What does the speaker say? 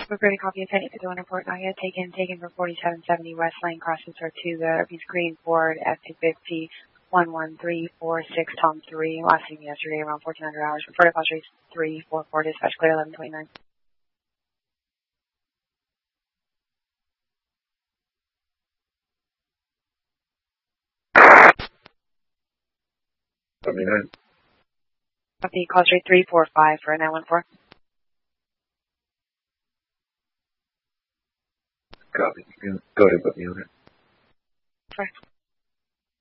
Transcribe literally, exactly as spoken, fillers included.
Recruiting copy of Penny fifty-one report. Now you taken, taken for forty-seven seventy West Lane, crossing Tortuga, East Green, Ford, F two fifty, one one three four six, Tom three. Last seen yesterday around fourteen hundred hours. Reported call street three four four, dispatch clear eleven twenty-nine. twenty-nine. Copy, call street three four five for nine one four. Copy. You can go ahead and put me on it. Sure.